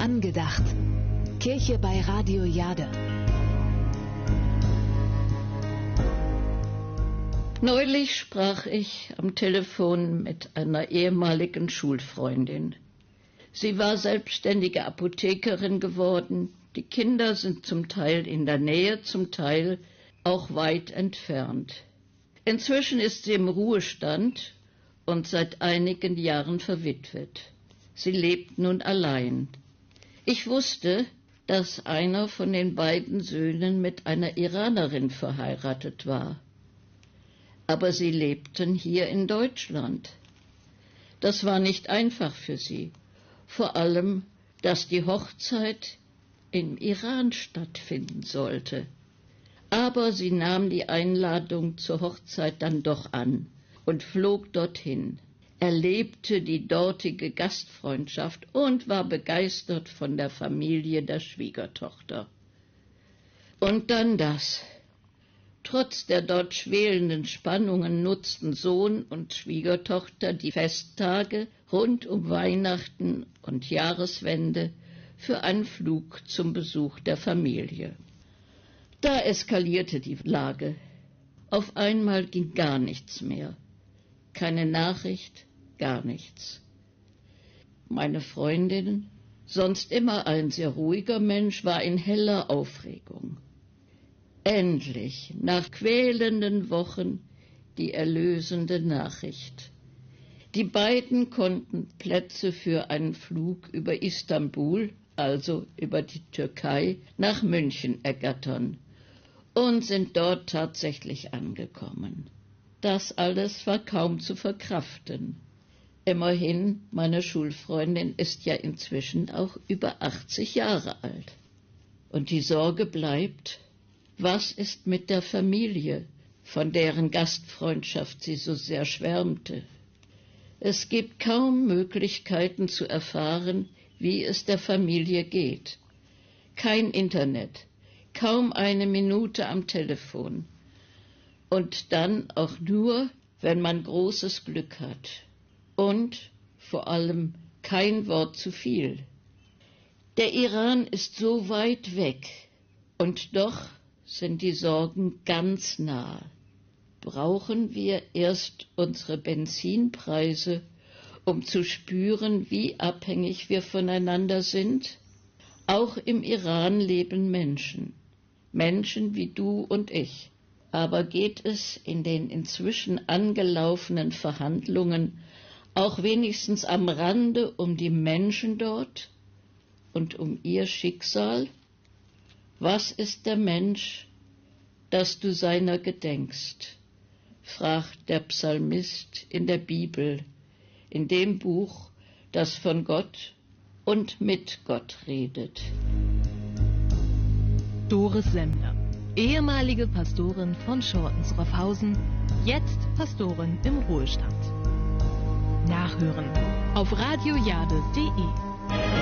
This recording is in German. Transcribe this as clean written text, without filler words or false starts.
Angedacht. Kirche bei Radio Jade. Neulich sprach ich am Telefon mit einer ehemaligen Schulfreundin. Sie war selbstständige Apothekerin geworden. Die Kinder sind zum Teil in der Nähe, zum Teil auch weit entfernt. Inzwischen ist sie im Ruhestand und seit einigen Jahren verwitwet. Sie lebt nun allein. Ich wusste, dass einer von den beiden Söhnen mit einer Iranerin verheiratet war. Aber sie lebten hier in Deutschland. Das war nicht einfach für sie. Vor allem, dass die Hochzeit im Iran stattfinden sollte. Aber sie nahm die Einladung zur Hochzeit dann doch an und flog dorthin, erlebte die dortige Gastfreundschaft und war begeistert von der Familie der Schwiegertochter. Und dann das. Trotz der dort schwelenden Spannungen nutzten Sohn und Schwiegertochter die Festtage rund um Weihnachten und Jahreswende für einen Flug zum Besuch der Familie. Da eskalierte die Lage. Auf einmal ging gar nichts mehr. Keine Nachricht, gar nichts. Meine Freundin, sonst immer ein sehr ruhiger Mensch, war in heller Aufregung. Endlich, nach quälenden Wochen, die erlösende Nachricht. Die beiden konnten Plätze für einen Flug über Istanbul, also über die Türkei, nach München ergattern und sind dort tatsächlich angekommen. Das alles war kaum zu verkraften. Immerhin, meine Schulfreundin ist ja inzwischen auch über 80 Jahre alt. Und die Sorge bleibt: Was ist mit der Familie, von deren Gastfreundschaft sie so sehr schwärmte? Es gibt kaum Möglichkeiten zu erfahren, wie es der Familie geht. Kein Internet, kaum eine Minute am Telefon. Und dann auch nur, wenn man großes Glück hat. Und vor allem kein Wort zu viel. Der Iran ist so weit weg und doch sind die Sorgen ganz nah. Brauchen wir erst unsere Benzinpreise, um zu spüren, wie abhängig wir voneinander sind? Auch im Iran leben Menschen. Menschen wie du und ich. Aber geht es in den inzwischen angelaufenen Verhandlungen auch wenigstens am Rande um die Menschen dort und um ihr Schicksal? Was ist der Mensch, dass du seiner gedenkst? Fragt der Psalmist in der Bibel, in dem Buch, das von Gott und mit Gott redet. Doris Semmler, ehemalige Pastorin von Schortens-Roffhausen, jetzt Pastorin im Ruhestand. Nachhören auf radiojade.de.